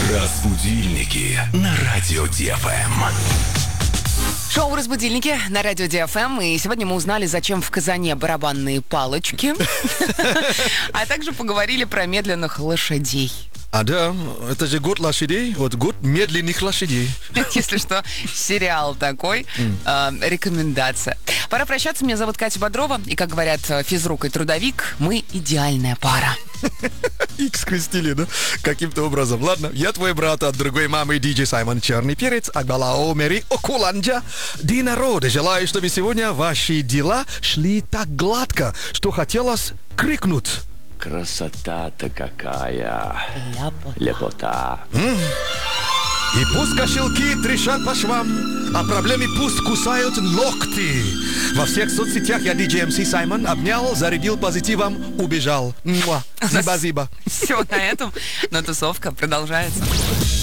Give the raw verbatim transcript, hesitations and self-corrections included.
Разбудильники на радио Ди Эф Эм. Шоу «Разбудильники» на радио Ди Эф Эм. И сегодня мы узнали, зачем в Казане барабанные палочки. А также поговорили про медленных лошадей. А да, это же год лошадей, вот год медленных лошадей. Если что, сериал такой, э, рекомендация. Пора прощаться, меня зовут Катя Бодрова. И, как говорят физрук и трудовик, мы идеальная пара. Икс скрестили, да? Каким-то образом. Ладно, я твой брат от другой мамы, диджей Саймон Черный Перец, Акбалао Мери Окуланджа. Ди народа, желаю, чтобы сегодня ваши дела шли так гладко, что хотелось крикнуть. Красота-то какая! Ляпота. Лепота. И пусть кошельки трещат по швам, а проблемы пусть кусают ногти. Во всех соцсетях я диджей эм си Саймон обнял, зарядил позитивом, убежал. Муа. Зиба-зиба. Все, на этом. Но тусовка продолжается.